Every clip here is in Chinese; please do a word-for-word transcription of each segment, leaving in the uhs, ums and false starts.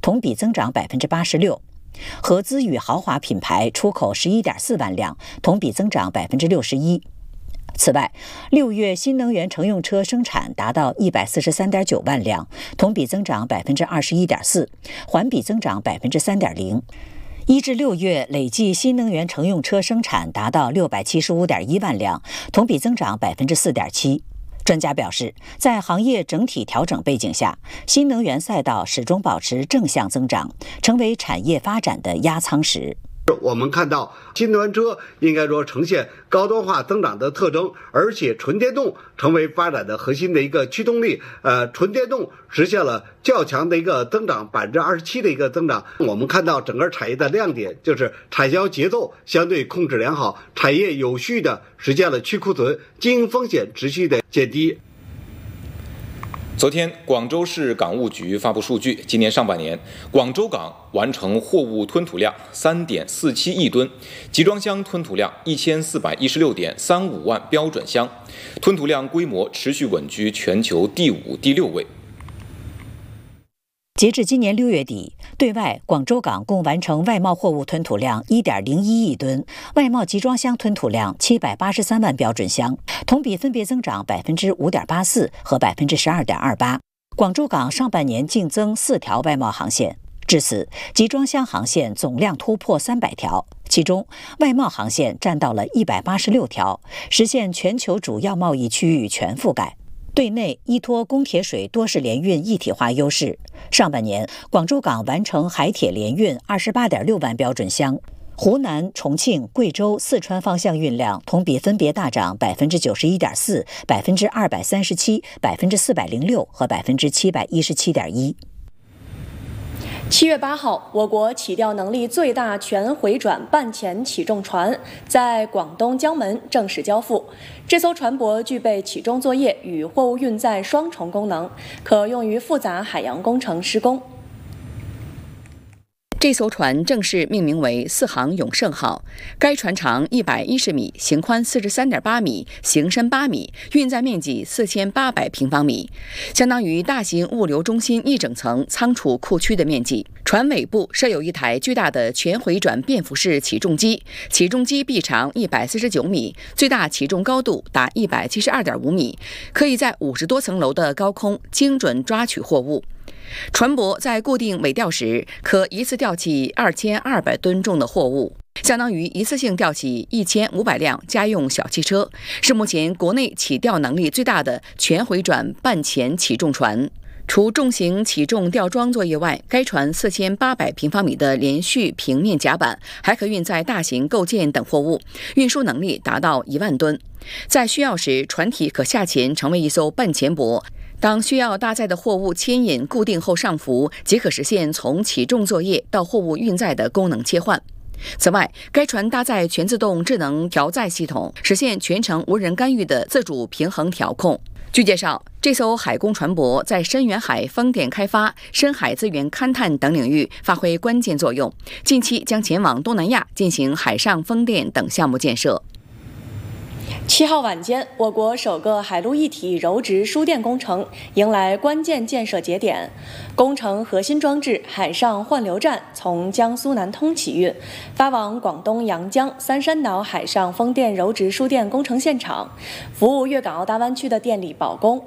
同比增长百分之八十六。合资与豪华品牌出口十一点四万辆，同比增长百分之六十一。此外，六月新能源乘用车生产达到一百四十三点九万辆，同比增长百分之二十一点四，环比增长百分之三点零。一至六月累计新能源乘用车生产达到六百七十五点一万辆，同比增长百分之四点七。专家表示，在行业整体调整背景下，新能源赛道始终保持正向增长，成为产业发展的压舱石。 我们看到新能源车应该说呈现高端化增长的特征，而且纯电动成为发展的核心的一个驱动力。呃，纯电动实现了较强的一个增长，百分之二十七的一个增长。我们看到整个产业的亮点就是产销节奏相对控制良好，产业有序的实现了去库存，经营风险持续的减低。 昨天，广州市港务局发布数据，今年上半年，广州港完成货物吞吐量三点四七亿吨，集装箱吞吐量一千四百一十六点三五万标准箱，吞吐量规模持续稳居全球第五、第六位。 截至今年六月底，对外广州港共完成外贸货物吞吐量 一点零一亿吨，外贸集装箱吞吐量七百八十三万标准箱，同比分别增长 百分之五点八四 和 百分之十二点二八。广州港上半年净增四条外贸航线，至此集装箱航线总量突破三百条，其中外贸航线占到了一百八十六条，实现全球主要贸易区域全覆盖。对内依托公铁水多式联运一体化优势，上半年广州港完成海铁联运 二十八点六万标准箱，湖南、重庆、贵州、四川方向运量同比分别大涨 百分之九十一点四、百分之二百三十七、百分之四百零六和 百分之七百一十七点一。 七月八号，我国起吊能力最大全回转半潜起重船在广东江门正式交付。这艘船舶具备起重作业与货物运载双重功能，可用于复杂海洋工程施工。 这艘船正式命名为四航永盛号，该船长一百一十米，型宽四十三点八米，型深八米，运载面积四千八百平方米，相当于大型物流中心一整层仓储库区的面积。船尾部设有一台巨大的全回转便浮式起重机，起重机臂长一百四十九米，最大起重高度达一百七十二点五米，可以在五十多层楼的高空精准抓取货物。船舶在固定尾吊时，可一次吊起二千二百吨重的货物，相当于一次性吊起一千五百辆家用小汽车，是目前国内起吊能力最大的全回转半潜起重船。除重型起重吊装作业外，该船四千八百平方米的连续平面甲板还可运载大型构件等货物，运输能力达到一万吨。在需要时，船体可下潜成为一艘半潜舶。当需要搭载的货物牵引固定后上浮，即可实现从起重作业到货物运载的功能切换。此外，该船搭载全自动智能调载系统，实现全程无人干预的自主平衡调控。据介绍，这艘海工船舶在深远海风电开发、深海资源勘探等领域发挥关键作用，近期将前往东南亚进行海上风电等项目建设。 七号晚间，我国首个海陆一体柔直输电工程迎来关键建设节点。工程核心装置海上换流站从江苏南通起运，发往广东阳江三山岛海上风电柔直输电工程现场，服务粤港澳大湾区的电力保供。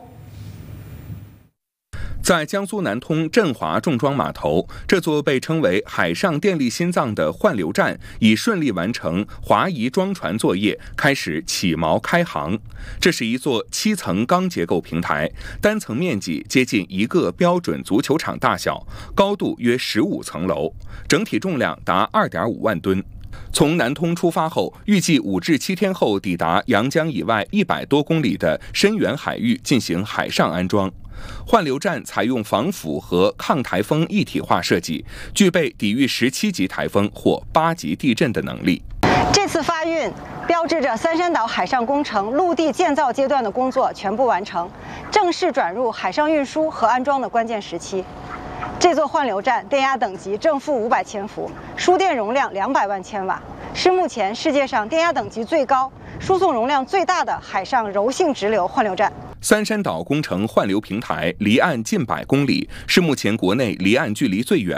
在江苏南通振华重装码头，这座被称为海上电力心脏的换流站已顺利完成滑移装船作业，开始起锚开航。这是一座七层钢结构平台，单层面积接近一个标准足球场大小，高度约十五层楼，整体重量达二点五万吨。从南通出发后，预计五至七天后抵达阳江以外一百多公里的深远海域进行海上安装。换流站采用防腐和抗台风一体化设计，具备抵御十七级台风或八级地震的能力。 这次发运标志着三山岛海上工程陆地建造阶段的工作全部完成，正式转入海上运输和安装的关键时期。这座换流站电压等级正负五百千伏，输电容量两百万千瓦，是目前世界上电压等级最高、输送容量最大的海上柔性直流换流站。 三山岛工程换流平台离岸近百公里，是目前国内离岸距离最远、